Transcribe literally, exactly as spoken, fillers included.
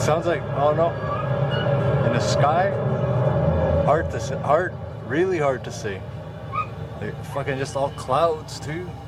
sounds like, oh no, in the sky, hard to say, hard, really hard to say. Like fucking just all clouds too.